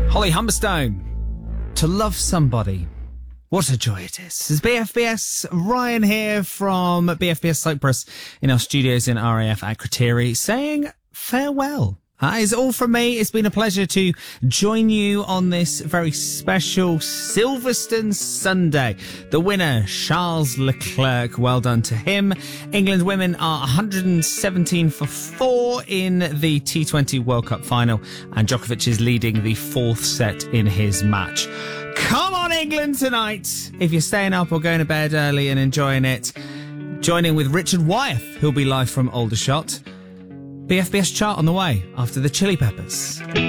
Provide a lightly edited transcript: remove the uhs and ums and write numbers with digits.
Holly Humberstone, To Love Somebody. What a joy it is. It's BFBS. Ryan here from BFBS Cyprus in our studios in RAF at Kriteri saying farewell. That is all from me. It's been a pleasure to join you on this very special Silverstone Sunday. The winner, Charles Leclerc, well done to him. England women are 117 for 4 in the T20 World Cup final, and Djokovic is leading the 4th set in his match. Come on, England, tonight. If you're staying up or going to bed early and enjoying it, join in with Richard Wyeth, who'll be live from Aldershot. BFBS chart on the way after the Chili Peppers.